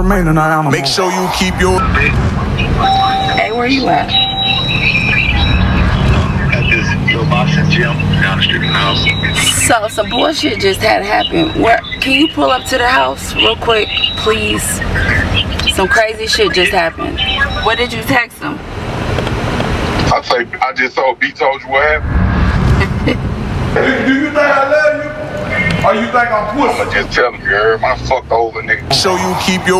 remain an animal. Make sure you keep your... Hey, where you at? At this little boxing gym down the street from the house. So some bullshit just had happened. Where can you pull up to the house real quick, please? Some crazy shit just happened. What did you text him? I just told B told you what happened. Do you think I love you? Or you think I'm pussy? I'ma just tell him, you heard my fucked over nigga. Make sure you keep your...